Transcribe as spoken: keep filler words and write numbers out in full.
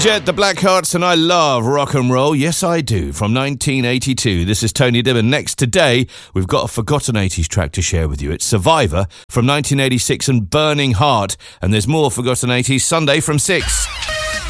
Jet, the Blackhearts, and I love rock and roll. Yes, I do. From nineteen eighty-two, this is Tony Dibben. Next today, we've got a forgotten eighties track to share with you. It's Survivor from nineteen eighty-six and Burning Heart. And there's more forgotten eighties Sunday from six.